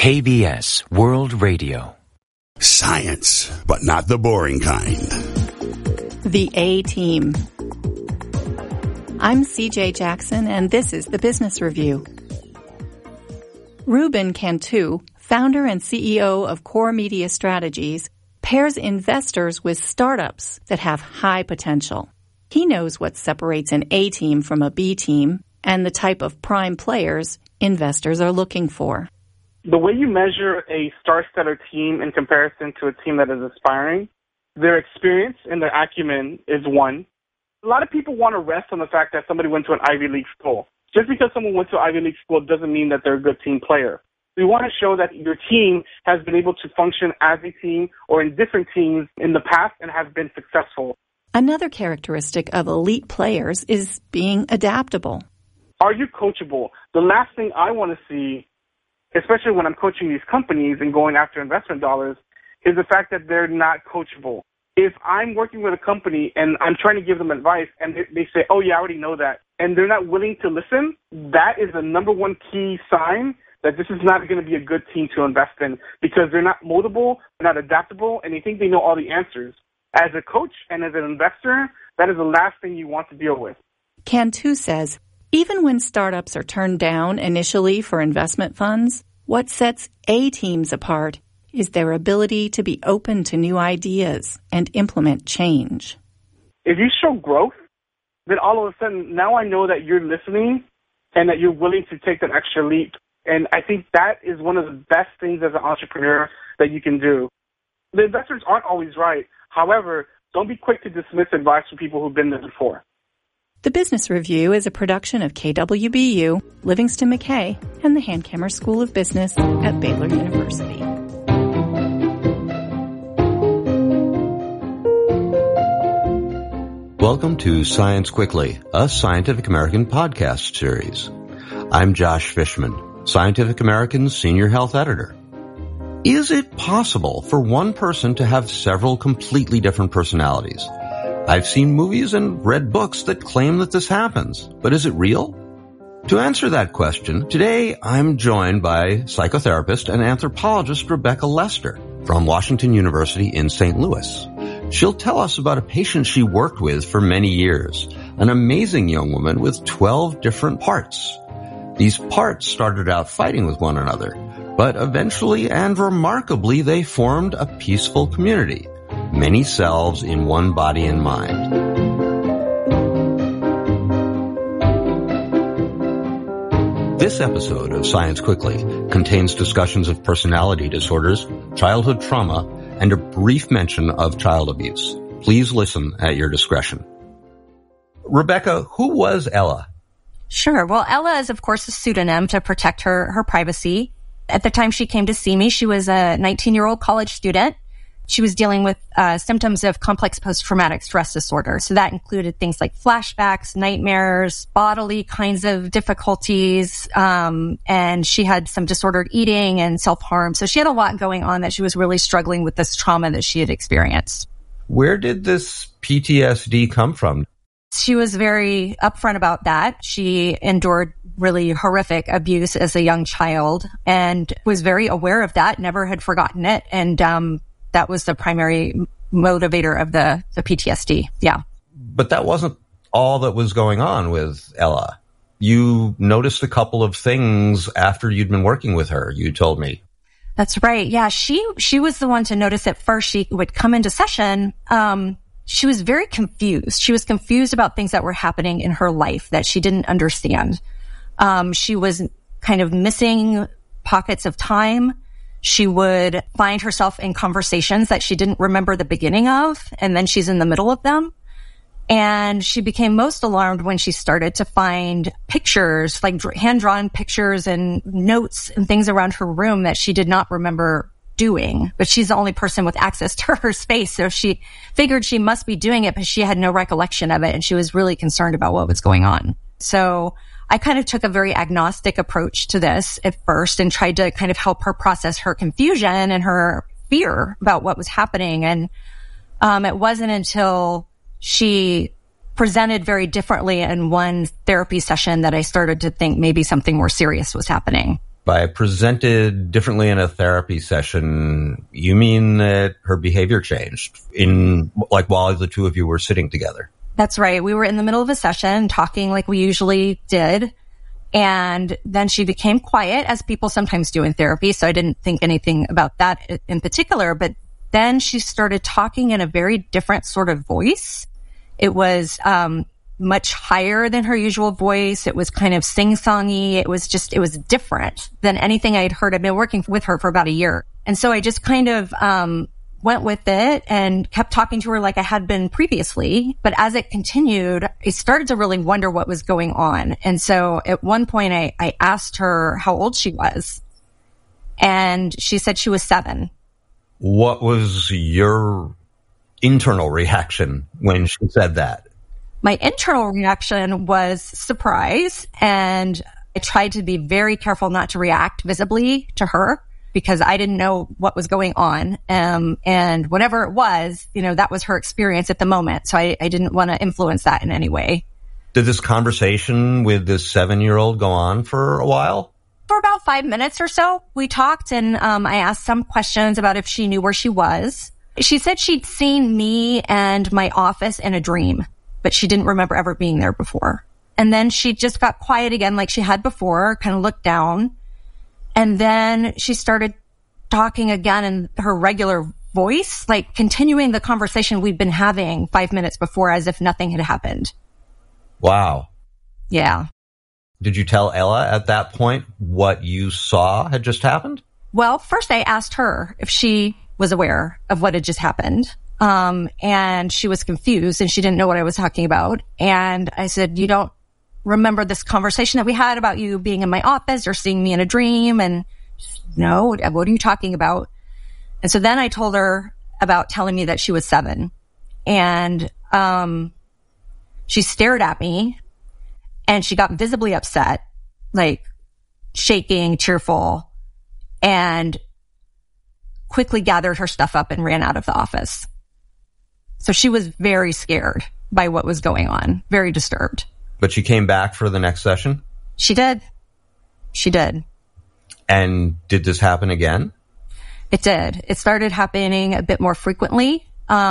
KBS World Radio. Science, but not the boring kind. The A-Team. I'm CJ Jackson, and this is the Business Review. Ruben Cantu, founder and CEO of Core Media Strategies, pairs investors with startups that have high potential. He knows what separates an A-team from a B-team and the type of prime players investors are looking for. The way you measure a star-studded team in comparison to a team that is aspiring, their experience and their acumen is one. A lot of people want to rest on the fact that somebody went to an Ivy League school. Just because someone went to an Ivy League school doesn't mean that they're a good team player. We want to show that your team has been able to function as a team or in different teams in the past and has been successful. Another characteristic of elite players is being adaptable. Are you coachable? The last thing I want to see, especially when I'm coaching these companies and going after investment dollars, is the fact that they're not coachable. If I'm working with a company and I'm trying to give them advice and they say, oh, yeah, I already know that, and they're not willing to listen, that is the number one key sign that this is not going to be a good team to invest in because they're not moldable, they're not adaptable, and they think they know all the answers. As a coach and as an investor, that is the last thing you want to deal with. Cantu says, even when startups are turned down initially for investment funds, what sets A-teams apart is their ability to be open to new ideas and implement change. If you show growth, then all of a sudden, now I know that you're listening and that you're willing to take that extra leap. And I think that is one of the best things as an entrepreneur that you can do. The investors aren't always right. However, don't be quick to dismiss advice from people who've been there before. The Business Review is a production of KWBU, Livingston McKay, and the Hankamer School of Business at Baylor University. Welcome to Science Quickly, a Scientific American podcast series. I'm Josh Fishman, Scientific American's senior health editor. Is it possible for one person to have several completely different personalities? I've seen movies and read books that claim that this happens, but is it real? To answer that question, today I'm joined by psychotherapist and anthropologist Rebecca Lester from Washington University in St. Louis. She'll tell us about a patient she worked with for many years, an amazing young woman with 12 different parts. These parts started out fighting with one another, but eventually and remarkably they formed a peaceful community. Many selves in one body and mind. This episode of Science Quickly contains discussions of personality disorders, childhood trauma, and a brief mention of child abuse. Please listen at your discretion. Rebecca, who was Ella? Sure. Well, Ella is, of course, a pseudonym to protect her privacy. At the time she came to see me, she was a 19-year-old college student. She was dealing with symptoms of complex post-traumatic stress disorder. So that included things like flashbacks, nightmares, bodily kinds of difficulties, and she had some disordered eating and self-harm. So she had a lot going on that she was really struggling with this trauma that she had experienced. Where did this PTSD come from? She was very upfront about that. She endured really horrific abuse as a young child and was very aware of that, never had forgotten it. And that was the primary motivator of the PTSD. Yeah. But that wasn't all that was going on with Ella. You noticed a couple of things after you'd been working with her, you told me. That's right. Yeah. She was the one to notice at first. She would come into session. She was very confused. She was confused about things that were happening in her life that she didn't understand. She was kind of missing pockets of time. She would find herself in conversations that she didn't remember the beginning of, and then she's in the middle of them. And she became most alarmed when she started to find pictures, like hand-drawn pictures and notes and things around her room that she did not remember doing. But she's the only person with access to her space, so she figured she must be doing it, but she had no recollection of it, and she was really concerned about what was going on. So I kind of took a very agnostic approach to this at first and tried to kind of help her process her confusion and her fear about what was happening. And it wasn't until she presented very differently in one therapy session that I started to think maybe something more serious was happening. By presented differently in a therapy session, you mean that her behavior changed while the two of you were sitting together? That's right. We were in the middle of a session talking like we usually did. And then she became quiet, as people sometimes do in therapy. So I didn't think anything about that in particular. But then she started talking in a very different sort of voice. It was much higher than her usual voice. It was kind of sing-songy. It was different than anything I'd heard. I've been working with her for about a year. And so I just kind of went with it and kept talking to her like I had been previously. But as it continued, I started to really wonder what was going on. And so at one point I asked her how old she was. And she said she was 7. What was your internal reaction when she said that? My internal reaction was surprise, and I tried to be very careful not to react visibly to her because I didn't know what was going on. And whatever it was, that was her experience at the moment. So I didn't want to influence that in any way. Did this conversation with this 7-year-old go on for a while? For about 5 minutes or so, we talked, and I asked some questions about if she knew where she was. She said she'd seen me and my office in a dream, but she didn't remember ever being there before. And then she just got quiet again like she had before, kind of looked down. And then she started talking again in her regular voice, like continuing the conversation we'd been having 5 minutes before as if nothing had happened. Wow. Yeah. Did you tell Ella at that point what you saw had just happened? Well, first I asked her if she was aware of what had just happened. And she was confused and she didn't know what I was talking about. And I said, you don't remember this conversation that we had about you being in my office or seeing me in a dream? And no, what are you talking about? And so then I told her about telling me that she was 7. And, she stared at me and she got visibly upset, like shaking, tearful, and quickly gathered her stuff up and ran out of the office. So she was very scared by what was going on, very disturbed. But she came back for the next session? She did. She did. And did this happen again? It did. It started happening a bit more frequently.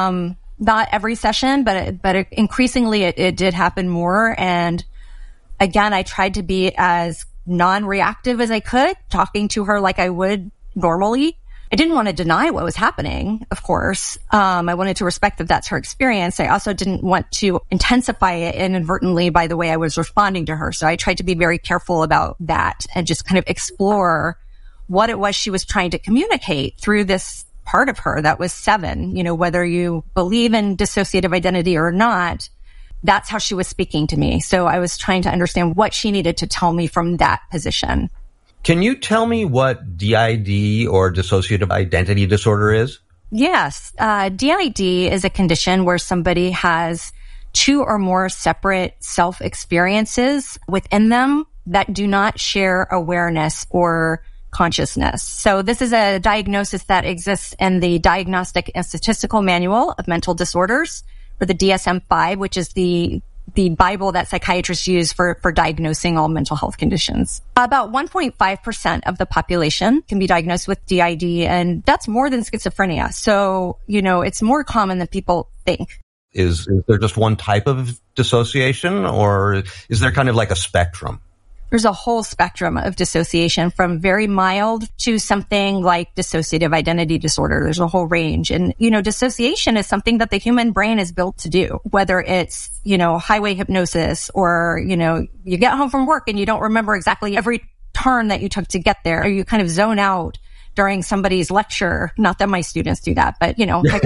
Not every session, but increasingly it did happen more. And again, I tried to be as non-reactive as I could, talking to her like I would normally. I didn't want to deny what was happening, of course. I wanted to respect that that's her experience. I also didn't want to intensify it inadvertently by the way I was responding to her. So I tried to be very careful about that and just kind of explore what it was she was trying to communicate through this part of her that was 7. Whether you believe in dissociative identity or not, that's how she was speaking to me. So I was trying to understand what she needed to tell me from that position. Can you tell me what DID or dissociative identity disorder is? Yes. DID is a condition where somebody has 2 or more separate self-experiences within them that do not share awareness or consciousness. So this is a diagnosis that exists in the Diagnostic and Statistical Manual of Mental Disorders, or the DSM-5, which is the Bible that psychiatrists use for diagnosing all mental health conditions. About 1.5% of the population can be diagnosed with DID, and that's more than schizophrenia. So, it's more common than people think. Is there just one type of dissociation, or is there kind of like a spectrum? There's a whole spectrum of dissociation from very mild to something like dissociative identity disorder. There's a whole range. And, dissociation is something that the human brain is built to do, whether it's, highway hypnosis or, you get home from work and you don't remember exactly every turn that you took to get there, or you kind of zone out during somebody's lecture. Not that my students do that, but,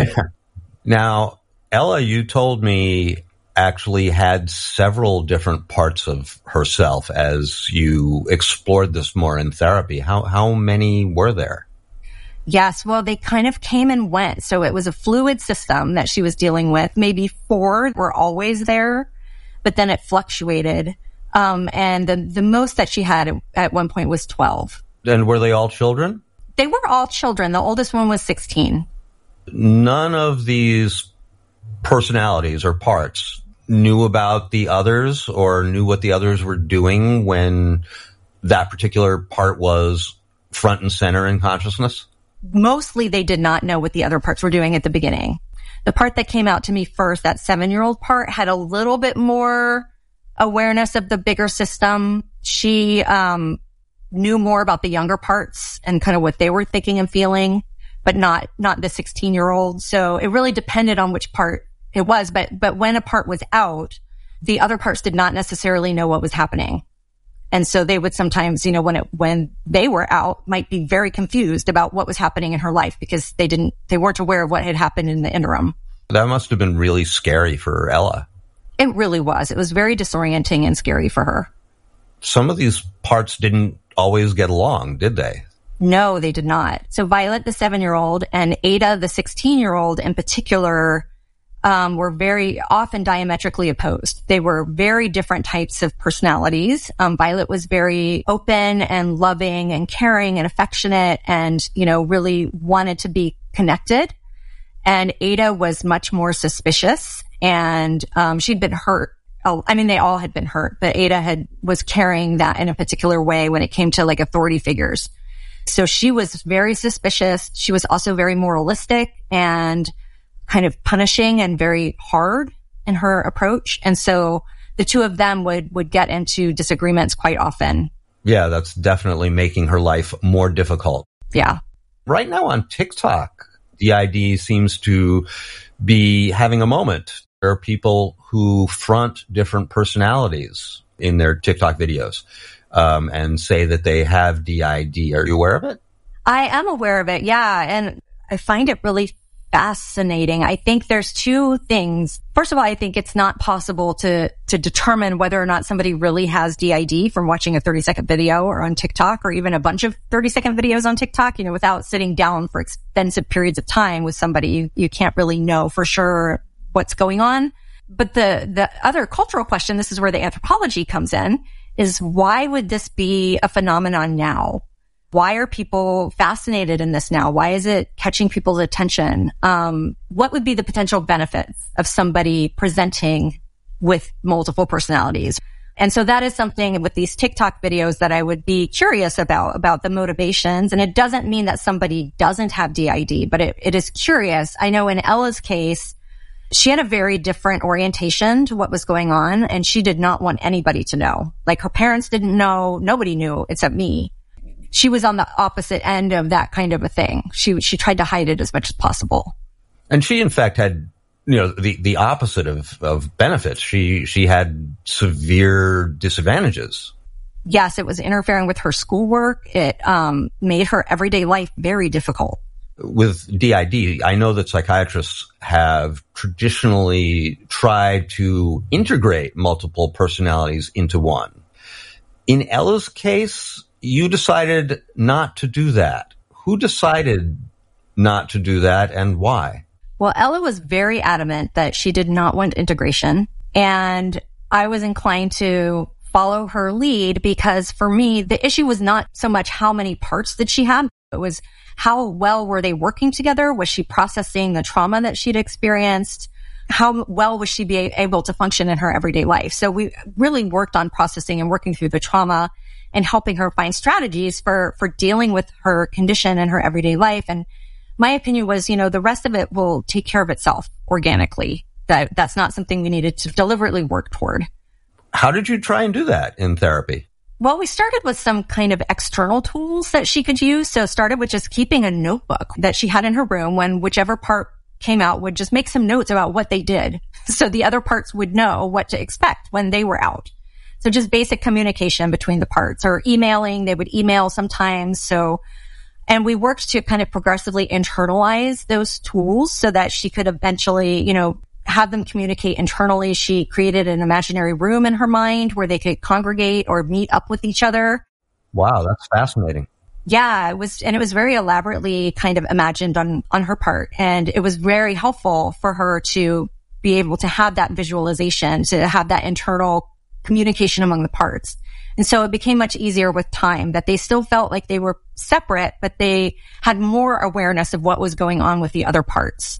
Now, Ella, you told me actually had several different parts of herself as you explored this more in therapy. How many were there? Yes, well, they kind of came and went. So it was a fluid system that she was dealing with. Maybe 4 were always there, but then it fluctuated. And the most that she had at one point was 12. And were they all children? They were all children. The oldest one was 16. None of these personalities or parts knew about the others or knew what the others were doing when that particular part was front and center in consciousness? Mostly they did not know what the other parts were doing at the beginning. The part that came out to me first, that 7-year-old part, had a little bit more awareness of the bigger system. She knew more about the younger parts and kind of what they were thinking and feeling, but not the 16-year-old. So it really depended on which part it was. But when a part was out, the other parts did not necessarily know what was happening. And so they would sometimes, when they were out, might be very confused about what was happening in her life because they weren't aware of what had happened in the interim. That must have been really scary for Ella. It really was. It was very disorienting and scary for her. Some of these parts didn't always get along, did they? No, they did not. So Violet, the 7-year-old, and Ada, the 16-year-old in particular, were very often diametrically opposed. They were very different types of personalities. Violet was very open and loving and caring and affectionate and, really wanted to be connected. And Ada was much more suspicious and, she'd been hurt. They all had been hurt, but Ada was carrying that in a particular way when it came to like authority figures. So she was very suspicious. She was also very moralistic and kind of punishing and very hard in her approach. And so the two of them would get into disagreements quite often. Yeah, that's definitely making her life more difficult. Yeah. Right now on TikTok, DID seems to be having a moment. There are people who front different personalities in their TikTok videos and say that they have DID. Are you aware of it? I am aware of it, yeah. And I find it really fascinating. I think there's two things. First of all, I think it's not possible to determine whether or not somebody really has DID from watching a 30-second video or on TikTok or even a bunch of 30-second videos on TikTok, without sitting down for extensive periods of time with somebody. You can't really know for sure what's going on. But the other cultural question, this is where the anthropology comes in, is why would this be a phenomenon now? Why are people fascinated in this now? Why is it catching people's attention? What would be the potential benefits of somebody presenting with multiple personalities? And so that is something with these TikTok videos that I would be curious about the motivations. And it doesn't mean that somebody doesn't have DID, but it is curious. I know in Ella's case, she had a very different orientation to what was going on, and she did not want anybody to know. Like her parents didn't know, nobody knew except me. She was on the opposite end of that kind of a thing. She tried to hide it as much as possible. And she, in fact, had, the opposite of benefits. She had severe disadvantages. Yes, it was interfering with her schoolwork. It made her everyday life very difficult. With DID, I know that psychiatrists have traditionally tried to integrate multiple personalities into one. In Ella's case, you decided not to do that. Who decided not to do that and why? Well, Ella was very adamant that she did not want integration. And I was inclined to follow her lead because for me, the issue was not so much how many parts did she have. It was how well were they working together? Was she processing the trauma that she'd experienced? How well was she be able to function in her everyday life? So we really worked on processing and working through the trauma and helping her find strategies for dealing with her condition and her everyday life. And my opinion was, the rest of it will take care of itself organically. That's not something we needed to deliberately work toward. How did you try and do that in therapy? Well, we started with some kind of external tools that she could use. So started with just keeping a notebook that she had in her room when whichever part came out would just make some notes about what they did. So the other parts would know what to expect when they were out. So just basic communication between the parts or emailing. They would email sometimes. And we worked to kind of progressively internalize those tools so that she could eventually, have them communicate internally. She created an imaginary room in her mind where they could congregate or meet up with each other. Wow, that's fascinating. Yeah, it was very elaborately kind of imagined on her part. And it was very helpful for her to be able to have that visualization, to have that internal communication among the parts. And so it became much easier with time that they still felt like they were separate, but they had more awareness of what was going on with the other parts.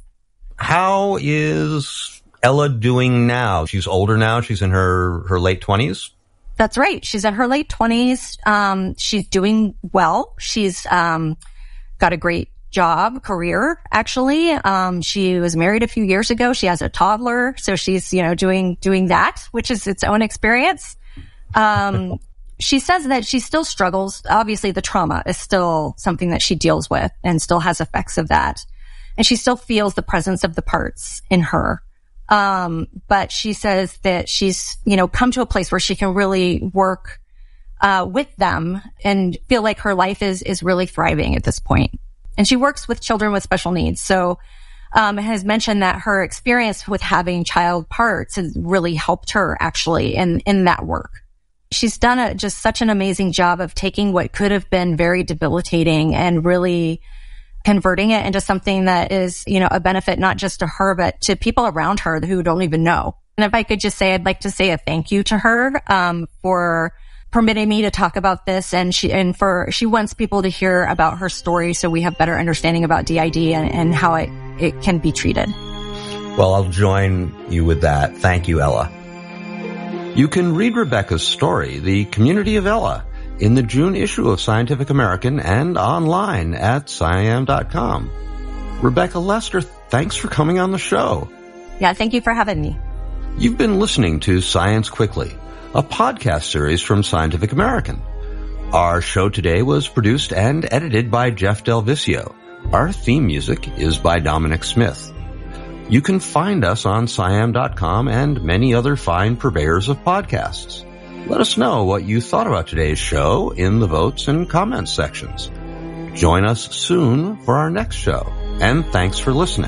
How is Ella doing now? She's older now. She's in her late 20s. That's right. She's in her late 20s. She's doing well. She's got a great career, actually. She was married a few years ago. She has a toddler. So she's, doing that, which is its own experience. She says that she still struggles. Obviously, the trauma is still something that she deals with and still has effects of that. And she still feels the presence of the parts in her. But she says that she's, come to a place where she can really work, with them and feel like her life is really thriving at this point. And she works with children with special needs. So, has mentioned that her experience with having child parts has really helped her actually in that work. She's done just such an amazing job of taking what could have been very debilitating and really converting it into something that is, a benefit not just to her, but to people around her who don't even know. And if I could just say, I'd like to say a thank you to her, for permitting me to talk about this. And she wants people to hear about her story so we have better understanding about DID and how it can be treated. Well, I'll join you with that. Thank you, Ella. You can read Rebecca's story, The Community of Ella, in the June issue of Scientific American and online at SciAm.com. Rebecca Lester, thanks for coming on the show. Yeah, thank you for having me. You've been listening to Science Quickly, a podcast series from Scientific American. Our show today was produced and edited by Jeff Del Vicio. Our theme music is by Dominic Smith. You can find us on SciAm.com and many other fine purveyors of podcasts. Let us know what you thought about today's show in the votes and comments sections. Join us soon for our next show, and thanks for listening.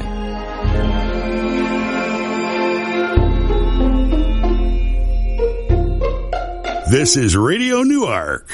This is Radio Newark.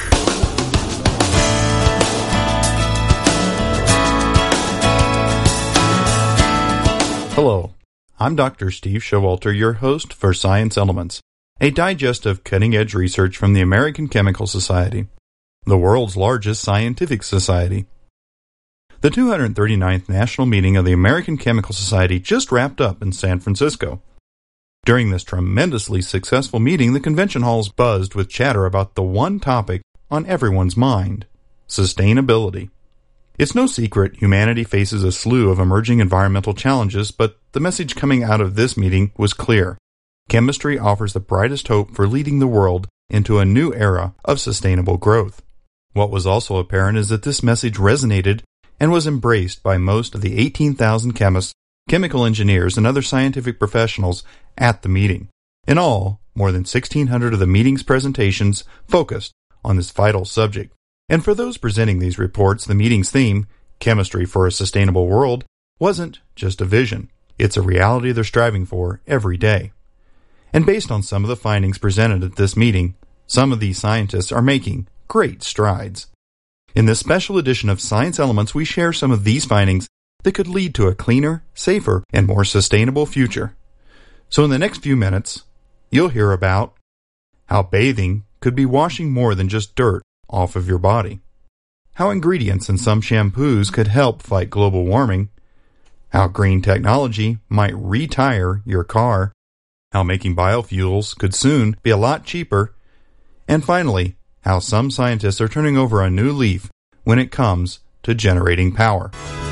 Hello, I'm Dr. Steve Showalter, your host for Science Elements, a digest of cutting-edge research from the American Chemical Society, the world's largest scientific society. The 239th National Meeting of the American Chemical Society just wrapped up in San Francisco. During this tremendously successful meeting, the convention halls buzzed with chatter about the one topic on everyone's mind: sustainability. It's no secret humanity faces a slew of emerging environmental challenges, but the message coming out of this meeting was clear. Chemistry offers the brightest hope for leading the world into a new era of sustainable growth. What was also apparent is that this message resonated and was embraced by most of the 18,000 chemists, chemical engineers, and other scientific professionals at the meeting. In all, more than 1,600 of the meeting's presentations focused on this vital subject. And for those presenting these reports, the meeting's theme, Chemistry for a Sustainable World, wasn't just a vision. It's a reality they're striving for every day. And based on some of the findings presented at this meeting, some of these scientists are making great strides. In this special edition of Science Elements, we share some of these findings that could lead to a cleaner, safer, and more sustainable future. So in the next few minutes, you'll hear about how bathing could be washing more than just dirt off of your body, how ingredients in some shampoos could help fight global warming, how green technology might retire your car, how making biofuels could soon be a lot cheaper, and finally, how some scientists are turning over a new leaf when it comes to generating power.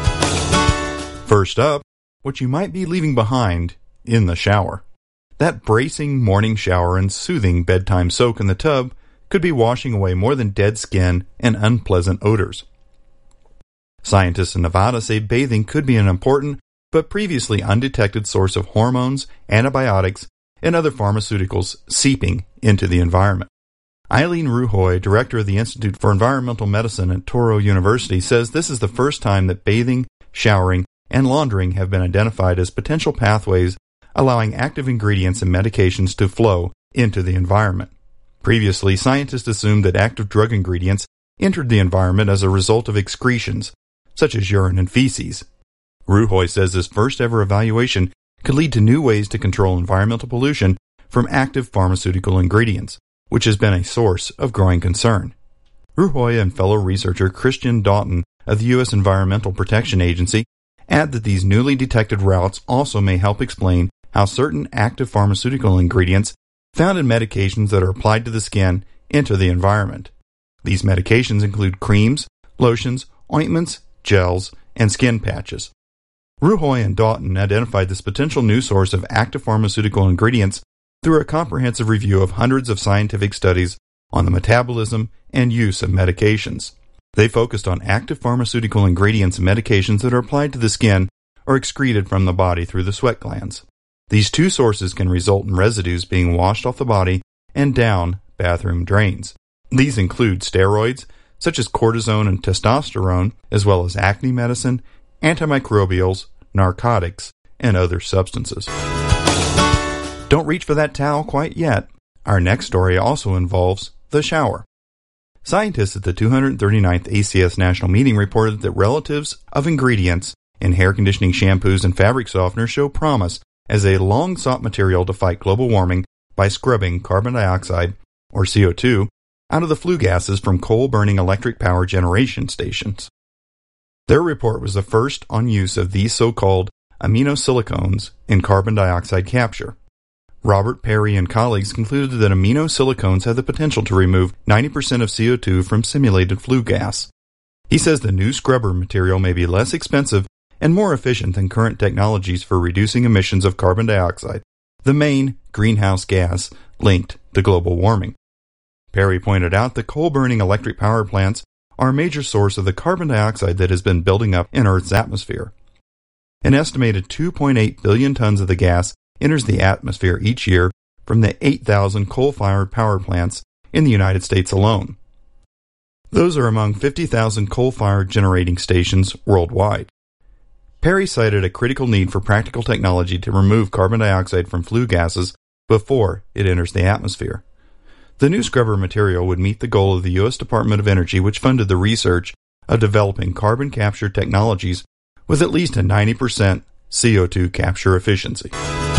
First up, what you might be leaving behind in the shower. That bracing morning shower and soothing bedtime soak in the tub could be washing away more than dead skin and unpleasant odors. Scientists in Nevada say bathing could be an important but previously undetected source of hormones, antibiotics, and other pharmaceuticals seeping into the environment. Eileen Ruhoy, director of the Institute for Environmental Medicine at Touro University, says this is the first time that bathing, showering, and laundering have been identified as potential pathways allowing active ingredients and medications to flow into the environment. Previously, scientists assumed that active drug ingredients entered the environment as a result of excretions, such as urine and feces. Ruhoy says this first-ever evaluation could lead to new ways to control environmental pollution from active pharmaceutical ingredients, which has been a source of growing concern. Ruhoy and fellow researcher Christian Doughton of the U.S. Environmental Protection Agency add that these newly detected routes also may help explain how certain active pharmaceutical ingredients found in medications that are applied to the skin enter the environment. These medications include creams, lotions, ointments, gels, and skin patches. Ruhoy and Doughton identified this potential new source of active pharmaceutical ingredients through a comprehensive review of hundreds of scientific studies on the metabolism and use of medications. They focused on active pharmaceutical ingredients and medications that are applied to the skin or excreted from the body through the sweat glands. These two sources can result in residues being washed off the body and down bathroom drains. These include steroids, such as cortisone and testosterone, as well as acne medicine, antimicrobials, narcotics, and other substances. Don't reach for that towel quite yet. Our next story also involves the shower. Scientists at the 239th ACS National Meeting reported that relatives of ingredients in hair conditioning shampoos and fabric softeners show promise as a long-sought material to fight global warming by scrubbing carbon dioxide, or CO2, out of the flue gases from coal-burning electric power generation stations. Their report was the first on use of these so-called aminosilicones in carbon dioxide capture. Robert Perry and colleagues concluded that aminosilicones have the potential to remove 90% of CO2 from simulated flue gas. He says the new scrubber material may be less expensive and more efficient than current technologies for reducing emissions of carbon dioxide, the main greenhouse gas linked to global warming. Perry pointed out that coal-burning electric power plants are a major source of the carbon dioxide that has been building up in Earth's atmosphere. An estimated 2.8 billion tons of the gas enters the atmosphere each year from the 8,000 coal-fired power plants in the United States alone. Those are among 50,000 coal-fired generating stations worldwide. Perry cited a critical need for practical technology to remove carbon dioxide from flue gases before it enters the atmosphere. The new scrubber material would meet the goal of the U.S. Department of Energy, which funded the research of developing carbon capture technologies with at least a 90% CO2 capture efficiency.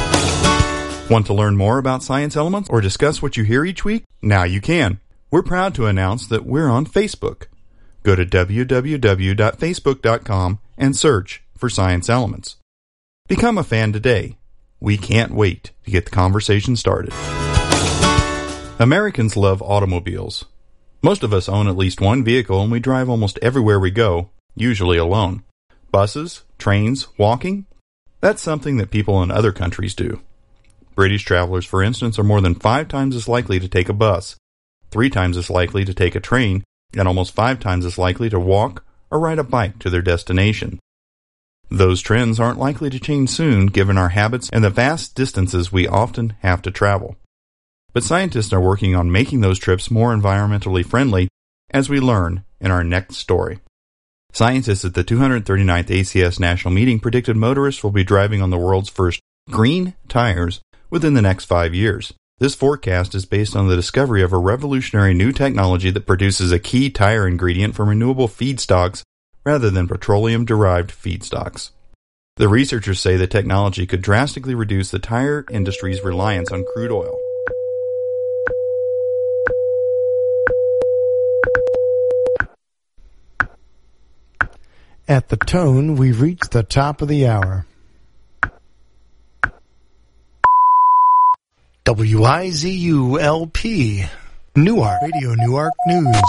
Want to learn more about Science Elements or discuss what you hear each week? Now you can. We're proud to announce that we're on Facebook. Go to www.facebook.com and search for Science Elements. Become a fan today. We can't wait to get the conversation started. Americans love automobiles. Most of us own at least one vehicle and we drive almost everywhere we go, usually alone. Buses, trains, walking? That's something that people in other countries do. British travelers, for instance, are more than 5 times as likely to take a bus, 3 times as likely to take a train, and almost 5 times as likely to walk or ride a bike to their destination. Those trends aren't likely to change soon given our habits and the vast distances we often have to travel. But scientists are working on making those trips more environmentally friendly, as we learn in our next story. Scientists at the 239th ACS National Meeting predicted motorists will be driving on the world's first green tires within the next 5 years. This forecast is based on the discovery of a revolutionary new technology that produces a key tire ingredient from renewable feedstocks rather than petroleum-derived feedstocks. The researchers say the technology could drastically reduce the tire industry's reliance on crude oil. At the tone, we've reached the top of the hour. WIZU-LP, Newark, Radio Newark News.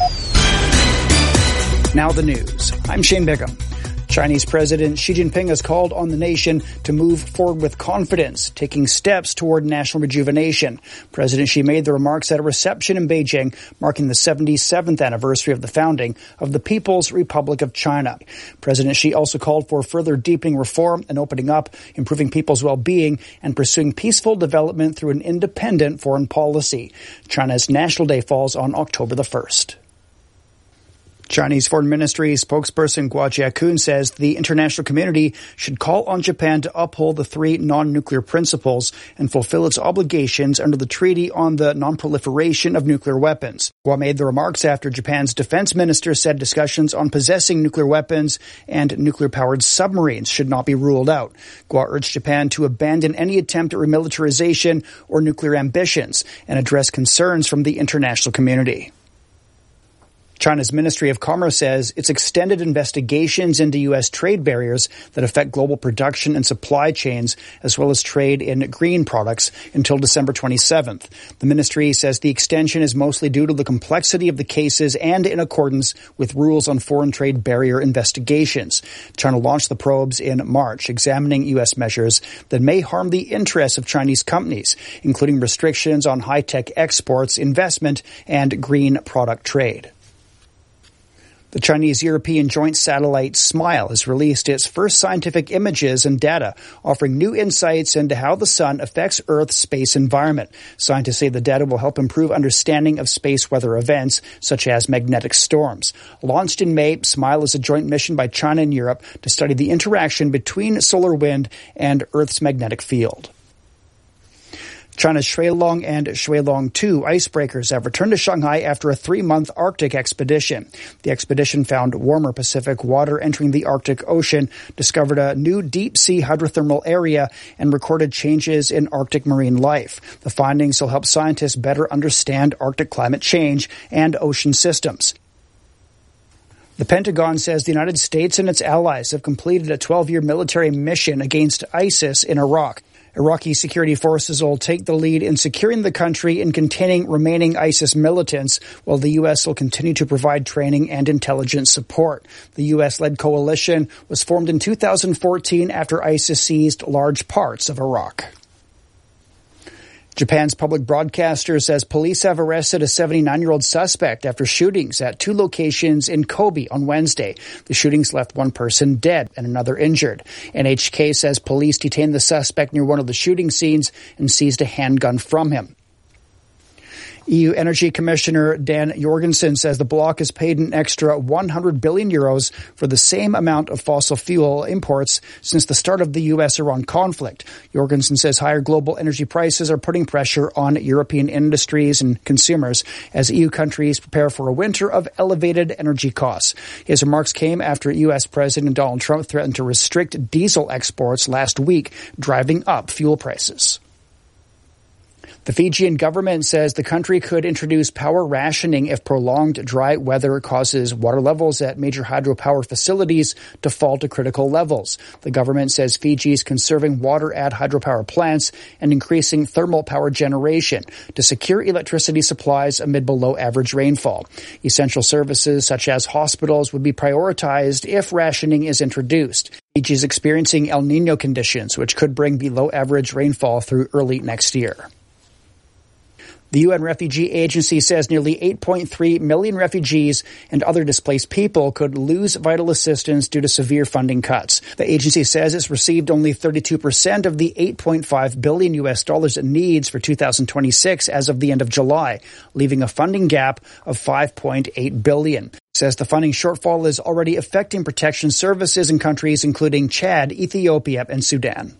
Now the news. I'm Shane Bigham. Chinese President Xi Jinping has called on the nation to move forward with confidence, taking steps toward national rejuvenation. President Xi made the remarks at a reception in Beijing marking the 77th anniversary of the founding of the People's Republic of China. President Xi also called for further deepening reform and opening up, improving people's well-being, and pursuing peaceful development through an independent foreign policy. China's National Day falls on October the 1st. Chinese Foreign Ministry spokesperson Guo Jiakun says the international community should call on Japan to uphold the 3 non-nuclear principles and fulfill its obligations under the Treaty on the Non-Proliferation of Nuclear Weapons. Guo made the remarks after Japan's defense minister said discussions on possessing nuclear weapons and nuclear-powered submarines should not be ruled out. Guo urged Japan to abandon any attempt at remilitarization or nuclear ambitions and address concerns from the international community. China's Ministry of Commerce says it's extended investigations into U.S. trade barriers that affect global production and supply chains, as well as trade in green products, until December 27th. The ministry says the extension is mostly due to the complexity of the cases and in accordance with rules on foreign trade barrier investigations. China launched the probes in March, examining U.S. measures that may harm the interests of Chinese companies, including restrictions on high-tech exports, investment, and green product trade. The Chinese-European joint satellite SMILE has released its first scientific images and data, offering new insights into how the sun affects Earth's space environment. Scientists say the data will help improve understanding of space weather events, such as magnetic storms. Launched in May, SMILE is a joint mission by China and Europe to study the interaction between solar wind and Earth's magnetic field. China's Shuilong and Shuilong 2 icebreakers have returned to Shanghai after a 3-month Arctic expedition. The expedition found warmer Pacific water entering the Arctic Ocean, discovered a new deep-sea hydrothermal area, and recorded changes in Arctic marine life. The findings will help scientists better understand Arctic climate change and ocean systems. The Pentagon says the United States and its allies have completed a 12-year military mission against ISIS in Iraq. Iraqi security forces will take the lead in securing the country and containing remaining ISIS militants, while the U.S. will continue to provide training and intelligence support. The U.S.-led coalition was formed in 2014 after ISIS seized large parts of Iraq. Japan's public broadcaster says police have arrested a 79-year-old suspect after shootings at 2 locations in Kobe on Wednesday. The shootings left 1 person dead and another injured. NHK says police detained the suspect near one of the shooting scenes and seized a handgun from him. EU Energy Commissioner Dan Jorgensen says the bloc has paid an extra 100 billion euros for the same amount of fossil fuel imports since the start of the U.S.-Iran conflict. Jorgensen says higher global energy prices are putting pressure on European industries and consumers as EU countries prepare for a winter of elevated energy costs. His remarks came after U.S. President Donald Trump threatened to restrict diesel exports last week, driving up fuel prices. The Fijian government says the country could introduce power rationing if prolonged dry weather causes water levels at major hydropower facilities to fall to critical levels. The government says Fiji is conserving water at hydropower plants and increasing thermal power generation to secure electricity supplies amid below-average rainfall. Essential services such as hospitals would be prioritized if rationing is introduced. Fiji is experiencing El Niño conditions, which could bring below-average rainfall through early next year. The UN Refugee Agency says nearly 8.3 million refugees and other displaced people could lose vital assistance due to severe funding cuts. The agency says it's received only 32% of the $8.5 billion it needs for 2026 as of the end of July, leaving a funding gap of $5.8 billion. It says the funding shortfall is already affecting protection services in countries including Chad, Ethiopia, and Sudan.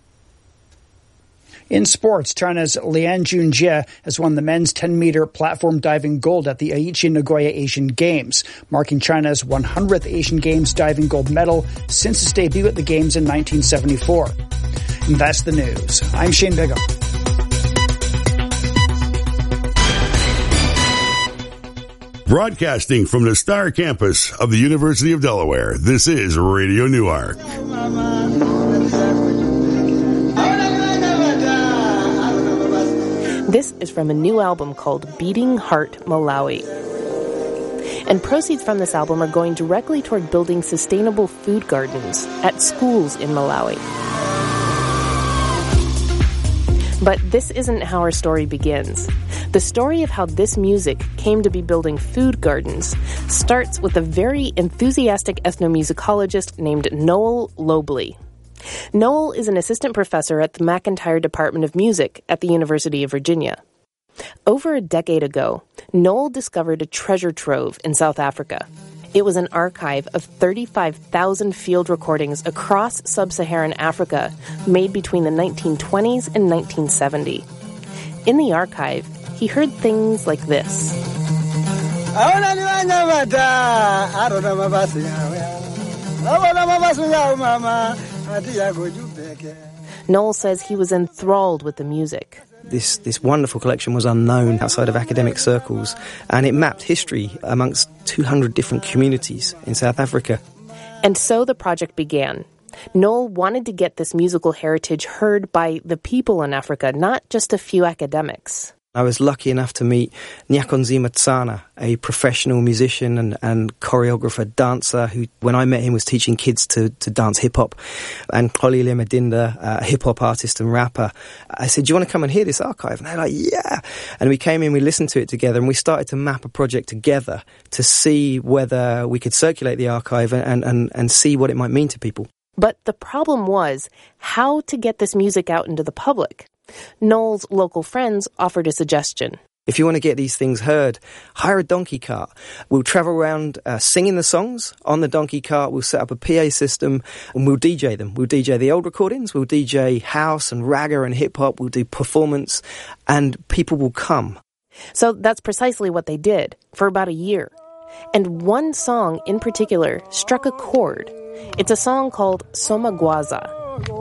In sports, China's Lian Junjie has won the men's 10-meter platform diving gold at the Aichi Nagoya Asian Games, marking China's 100th Asian Games diving gold medal since its debut at the Games in 1974. And that's the news. I'm Shane Bigham. Broadcasting from the Star Campus of the University of Delaware, this is Radio Newark. This is from a new album called Beating Heart Malawi. And proceeds from this album are going directly toward building sustainable food gardens at schools in Malawi. But this isn't how our story begins. The story of how this music came to be building food gardens starts with a very enthusiastic ethnomusicologist named Noel Lobley. Noel is an assistant professor at the McIntyre Department of Music at the University of Virginia. Over a decade ago, Noel discovered a treasure trove in South Africa. It was an archive of 35,000 field recordings across sub-Saharan Africa made between the 1920s and 1970. In the archive, he heard things like this. Noel says he was enthralled with the music. This wonderful collection was unknown outside of academic circles, and it mapped history amongst 200 different communities in South Africa. And so the project began. Noel wanted to get this musical heritage heard by the people in Africa, not just a few academics. I was lucky enough to meet Nyakonzima Tsana, a professional musician and choreographer, dancer, who, when I met him, was teaching kids to dance hip-hop, and Xolile Madinda, a hip-hop artist and rapper. I said, do you want to come and hear this archive? And they're like, yeah. And we came in, we listened to it together, and we started to map a project together to see whether we could circulate the archive and see what it might mean to people. But the problem was how to get this music out into the public. Noel's local friends offered a suggestion. If you want to get these things heard, hire a donkey cart. We'll travel around singing the songs on the donkey cart. We'll set up a PA system and we'll DJ them. We'll DJ the old recordings. We'll DJ house and ragga and hip-hop. We'll do performance and people will come. So that's precisely what they did for about a year. And one song in particular struck a chord. It's a song called Somagwaza.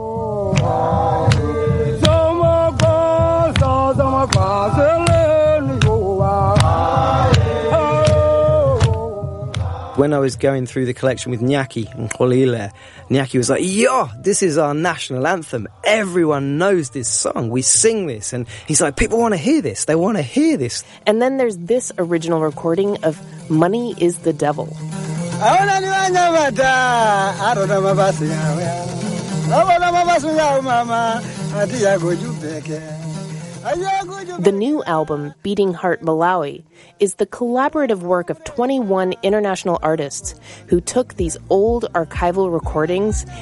When I was going through the collection with Nyaki and Xolile, Nyaki was like, yo, this is our national anthem. Everyone knows this song. We sing this. And he's like, people want to hear this. They want to hear this. And then there's this original recording of Money is the Devil. The new album, Beating Heart Malawi, is the collaborative work of 21 international artists who took these old archival recordings